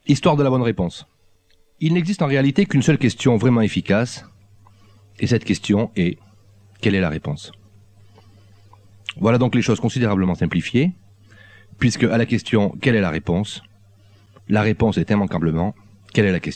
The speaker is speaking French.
Histoire de la bonne réponse. Il n'existe en réalité qu'une seule question vraiment efficace, et cette question est « Quelle est la réponse ?» Voilà donc les choses considérablement simplifiées, puisque à la question « Quelle est la réponse ?» est immanquablement « Quelle est la question ?»